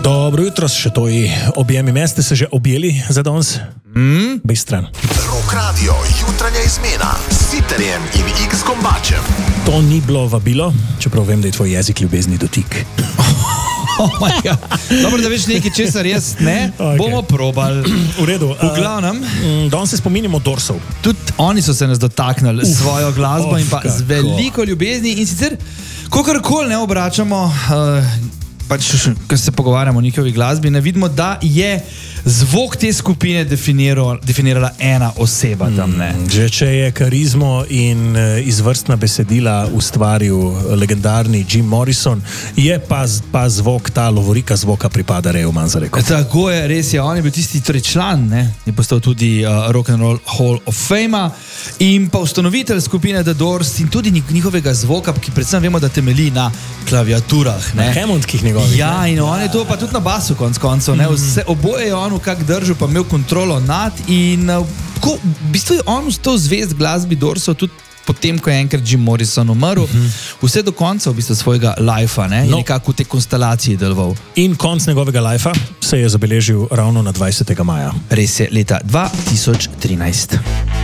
Dobro jutro, še toji objemi meste se že objeli za danes? Bistran. Rock Radio, jutranja izmena s Siterjem in X Kombačem. To ni bilo vabilo, čeprav vem, da je tvoj jezik ljubezni dotik. Dobro, da veš nekaj, česar jaz ne, okay. Bomo probali. V redu. V glavnem, danes se spominjamo Dorsov. tudi oni so se nas dotaknili s svojo glasbo in pa z veliko ljubezni in sicer, kakorkoli ne obračamo, pač, ko se pogovarjamo o njihovi glasbi, ne vidimo, da je zvok te skupine definirala ena oseba tam, ne. Že če je karizmo in izvrstna besedila ustvaril legendarni Jim Morrison, je pa zvok, ta lovorika zvoka pripada Reju Manzareku. Tako je, res je, on je bil tisti član, ne, je postal tudi Rock and Roll Hall of Fame in pa ustanovitelj skupine The Doors in tudi njihovega zvoka, ki predvsem vemo, da temelji na klaviaturah, ne. Na Hammondkih njegovih. Ja, in on je to pa tudi na basu konc koncev, ne, vse oboje je on v kak držal, pa imel kontrolo nad in tako, v bistvu je on ustal zvest glasbi Doorsov tudi potem, ko je enkrat Jim Morrison umrl, vse do konca v bistvu svojega lifea, ne, in nekako v tej konstelaciji deloval. In konc njegovega lifea se je zabeležil ravno na 20. maja. Res je, leta 2013.